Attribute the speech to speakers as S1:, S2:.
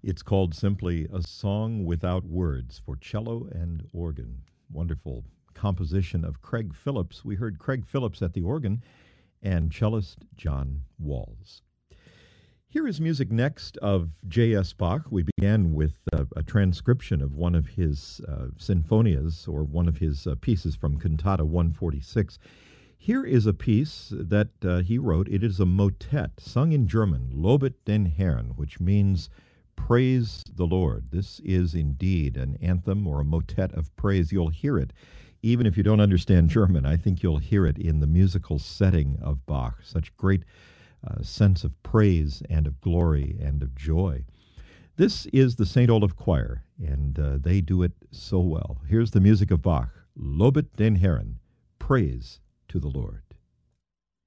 S1: It's called simply A Song Without Words for cello and organ. Wonderful composition of Craig Phillips. We heard Craig Phillips at the organ and cellist John Walls. Here is music next of J.S. Bach. We began with a transcription of one of his sinfonias, or one of his pieces from Cantata 146. Here is a piece that he wrote. It is a motet sung in German, Lobet den Herrn, which means praise the Lord. This is indeed an anthem or a motet of praise. You'll hear it. Even if you don't understand German, I think you'll hear it in the musical setting of Bach. Such great sense of praise and of glory and of joy. This is the St. Olaf Choir, and they do it so well. Here's the music of Bach, Lobet den Herrn, praise to the Lord.